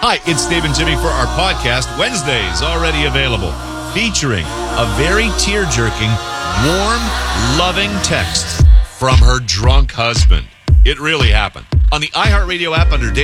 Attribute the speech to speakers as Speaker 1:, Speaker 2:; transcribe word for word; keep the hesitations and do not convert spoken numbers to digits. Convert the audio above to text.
Speaker 1: Hi, it's Dave and Jimmy for our podcast, Wednesdays, already available, featuring a very tear-jerking, warm, loving text from her drunk husband. It really happened. On the iHeartRadio app under Dave